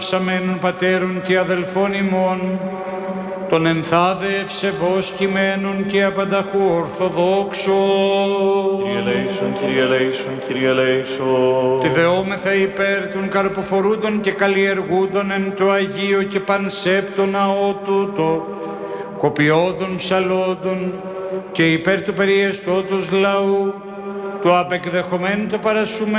δοξαμένων πατέρων και αδελφών ημών, των ενθάδε ευσεβώς κειμένων και απανταχού ορθοδόξων. Κύριε ελέησον, Κύριε ελέησον, Κύριε ελέησον. Τη δεόμεθα υπέρ των καρποφορούντων και καλλιεργούντων εν το Αγίο και πανσέπτο ναό τούτο, κοπιώδων ψαλόντων και υπέρ του περιεστώτος λαού, του απεκδεχομένου το παρασουμένου